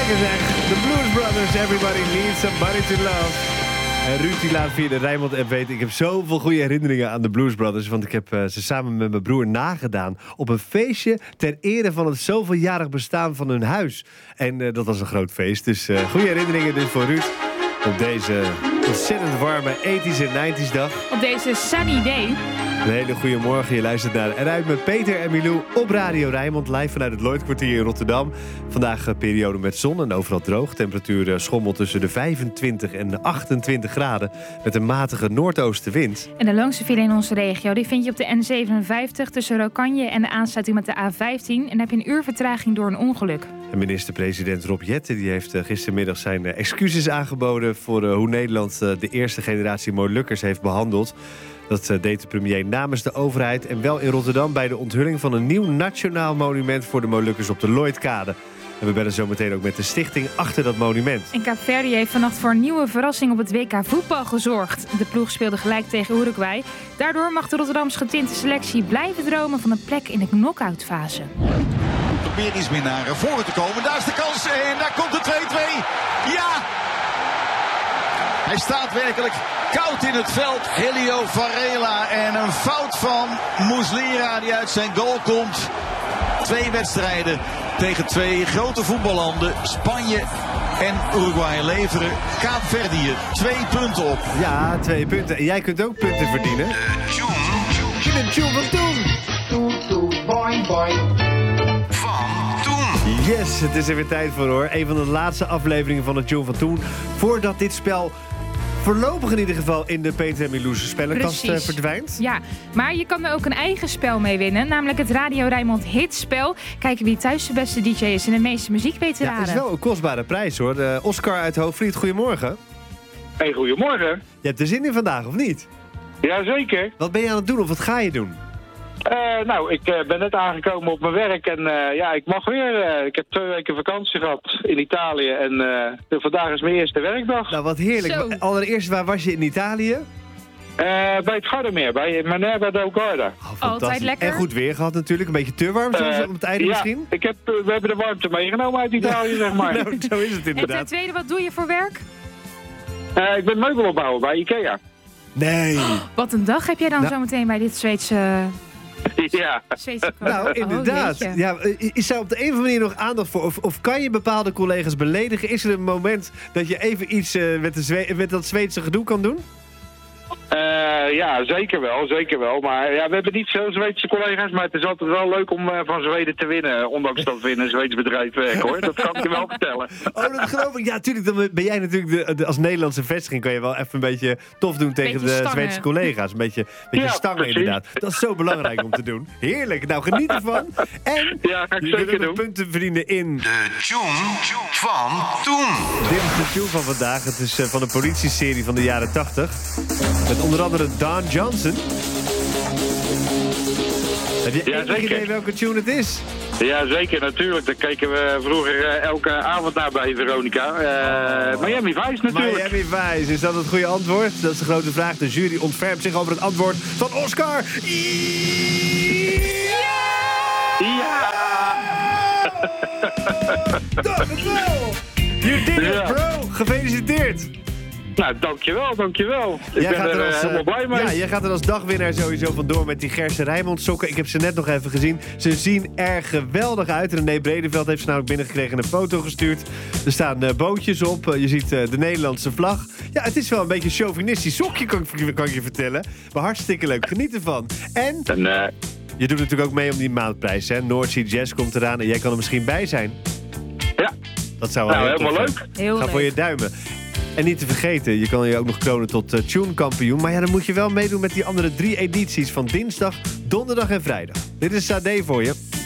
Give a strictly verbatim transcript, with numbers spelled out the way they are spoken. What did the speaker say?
Lekker zeg. The Blues Brothers, everybody needs somebody to love. En Ruud die laat via de Rijnmond-app weten... ik heb zoveel goede herinneringen aan de Blues Brothers... want ik heb uh, ze samen met mijn broer nagedaan... op een feestje ter ere van het zoveeljarig bestaan van hun huis. En uh, dat was een groot feest. Dus uh, goede herinneringen dus voor Ruud... op deze ontzettend warme ethische nineties dag. Op deze sunny day. Een hele goede morgen. Je luistert naar Eruit met Peter en Milou op Radio Rijnmond. Live vanuit het Lloydkwartier in Rotterdam. Vandaag een periode met zon en overal droog. Temperatuur schommelt tussen de vijfentwintig en de achtentwintig graden. Met een matige noordoostenwind. En de langste file in onze regio die vind je op de N zevenenvijftig... tussen Rokanje en de aansluiting met de A vijftien. En dan heb je een uur vertraging door een ongeluk. En minister-president Rob Jetten die heeft gistermiddag zijn excuses aangeboden... voor hoe Nederland de eerste generatie Molukkers heeft behandeld. Dat deed de premier namens de overheid en wel in Rotterdam... bij de onthulling van een nieuw nationaal monument voor de Molukkers op de Lloydkade. En we bellen zo meteen ook met de stichting achter dat monument. En Kaapverdi heeft vannacht voor een nieuwe verrassing op het W K voetbal gezorgd. De ploeg speelde gelijk tegen Uruguay. Daardoor mag de Rotterdams getinte selectie blijven dromen van een plek in de knock-out fase. Probeer iets meer naar voren te komen. Daar is de kans en daar komt de twee-twee. Ja! Hij staat werkelijk koud in het veld. Helio Varela en een fout van Muslera die uit zijn goal komt. Twee wedstrijden tegen twee grote voetballanden. Spanje en Uruguay leveren Kaapverdië twee punten op. Ja, twee punten. En jij kunt ook punten verdienen. De tune. De tune van toen. Toe, toe, boing, boing. Van toen. Yes, het is er weer tijd voor hoor. Een van de laatste afleveringen van de tune van toen. Voordat dit spel... voorlopig in ieder geval in de Peter en Milou's spellenkast uh, verdwijnt. Ja, maar je kan er ook een eigen spel mee winnen. Namelijk het Radio Rijnmond Hitspel. Kijken wie thuis de beste D J is en de meeste muziek weet te raden. Ja, het is wel een kostbare prijs hoor. Uh, Oscar uit Hoogvliet, goedemorgen. Hey, goedemorgen. Je hebt er zin in vandaag, of niet? Jazeker. Wat ben je aan het doen of wat ga je doen? Uh, nou, ik uh, ben net aangekomen op mijn werk en uh, ja, ik mag weer. Uh, ik heb twee weken vakantie gehad in Italië en uh, vandaag is mijn eerste werkdag. Nou, wat heerlijk. Zo. Allereerst, waar was je in Italië? Uh, bij het Gardameer, bij Manerba del Garda. Oh, Altijd lekker. En goed weer gehad natuurlijk. Een beetje te warm Uh, zoals op het einde ja, misschien? Ik heb, uh, we hebben de warmte meegenomen uit Italië, zeg maar. Nou, zo is het En ten inderdaad. tweede, wat doe je voor werk? Uh, ik ben meubelopbouwer bij Ikea. Nee. Wat een dag heb jij dan Nou. zo meteen bij dit Zweedse... Ja. Zweedse Nou, inderdaad. Oh, ja, is daar op de een of andere manier nog aandacht voor? Of, of kan je bepaalde collega's beledigen? Is er een moment dat je even iets uh, met, de Zwe- met dat Zweedse gedoe kan doen? Uh, ja, zeker wel, zeker wel. Maar ja, we hebben niet zo Zweedse collega's, maar het is altijd wel leuk om uh, van Zweden te winnen. Ondanks dat we in een Zweeds bedrijf werken, hoor. Dat kan ik je wel vertellen. Oh, dat geloof ik. Ja, tuurlijk. Dan ben jij natuurlijk de, de, als Nederlandse vestiging kan je wel even een beetje tof doen tegen Beetje de stangen. Zweedse collega's. Een beetje, beetje Ja, stangen precies. inderdaad. Dat is zo belangrijk om te doen. Heerlijk. Nou, geniet ervan. En Ja, ga ik je kunt zeker ook nog doen. punten verdienen in... De tune van toen. Dit is de tune van vandaag. Het is uh, van een politieserie van de jaren tachtig. Met onder andere Don Johnson. Heb je Ja, enig zeker. idee welke tune het is? Ja, zeker, natuurlijk. Daar keken we vroeger uh, elke avond naar bij Veronica. Uh, Miami Vice natuurlijk. Miami Vice. Is dat het goede antwoord? Dat is de grote vraag. De jury ontfermt zich over het antwoord van Oscar. Ja! Dat is wel! You did it, Ja. bro! Gefeliciteerd! Nou, dankjewel, dankjewel. Ik Jij ben gaat er er als, uh, helemaal blij mee. ja, jij gaat er als dagwinnaar sowieso vandoor met die Gerse Rijnmond sokken. Ik heb ze net nog even gezien. Ze zien er geweldig uit. René Bredeveld heeft ze namelijk binnengekregen en een foto gestuurd. Er staan uh, bootjes op. Uh, je ziet uh, de Nederlandse vlag. Ja, het is wel een beetje een chauvinistisch sokje, kan ik, kan ik je vertellen. Maar hartstikke leuk. Geniet ervan. En En, uh, je doet natuurlijk ook mee om die maandprijs, hè? North Sea Jazz komt eraan en jij kan er misschien bij zijn. ja, Dat zou wel nou, heel helemaal tof leuk. zijn. Heel Ga leuk. voor je duimen. En niet te vergeten, je kan je ook nog kronen tot uh, tune-kampioen. Maar ja, dan moet je wel meedoen met die andere drie edities van dinsdag, donderdag en vrijdag. Dit is Sade voor je.